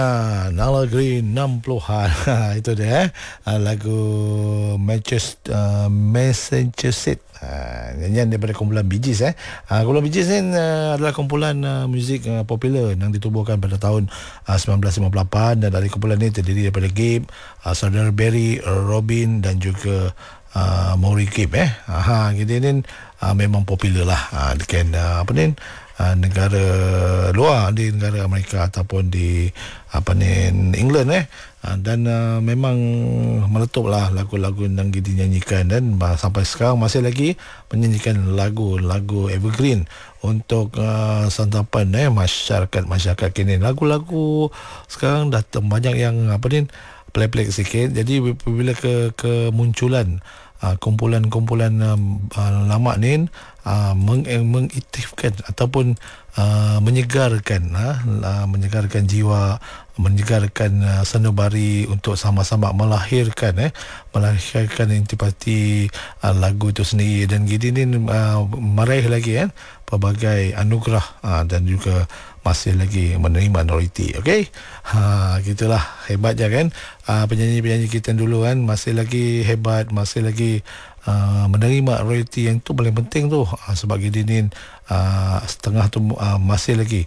Nala Green 60-an. Itu dia lagu Massachusetts. Nyanyian daripada kumpulan Bee Gees. Kumpulan Bee Gees ni adalah kumpulan muzik popular yang ditubuhkan pada tahun 1958, dan dari kumpulan ini terdiri daripada Gabe, saudara Barry, Robin dan juga Maury Gabe. Gitu ni memang popular lah dengan negara luar, di negara Amerika ataupun di England dan memang meletuplah lagu-lagu yang dinyanyikan, dan sampai sekarang masih lagi menyanyikan lagu-lagu evergreen untuk santapan masyarakat kini. Lagu-lagu sekarang dah banyak yang pelik-pelik sikit. Jadi bila kemunculan kumpulan-kumpulan lama ni mengaktifkan ataupun menyegarkan jiwa, menyegarkan sanubari untuk sama-sama melahirkan intipati lagu itu sendiri, dan gini ni meraih lagi pelbagai anugerah dan juga masih lagi menerima royalty. Okey, gitulah hebatnya kan penyanyi-penyanyi kita dulu masih lagi hebat, masih lagi menerima royalty, yang tu paling penting tu. Sebab gini setengah tu masih lagi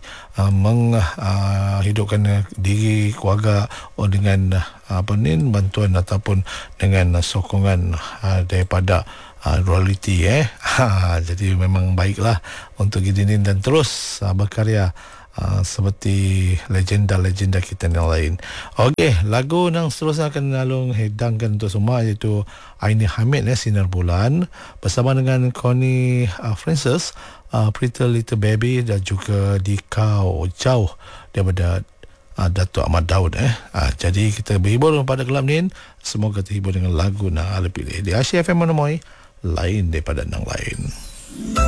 menghidupkan diri keluarga dengan bantuan ataupun dengan sokongan daripada royalty. Jadi memang baiklah untuk gini dan terus berkarya seperti legenda-legenda kita yang lain. Okey, lagu yang seterusnya akan Alung hidangkan untuk semua, iaitu Aini Hamid, Sinar Bulan, bersama dengan Connie Francis, Pretty Little Baby, dan juga Dikau Jauh daripada Datuk Ahmad Daud. Jadi kita berhibur pada kelam ni. Semoga terhibur dengan lagu yang ala pilih di Asia FM Menemui, lain daripada yang lain.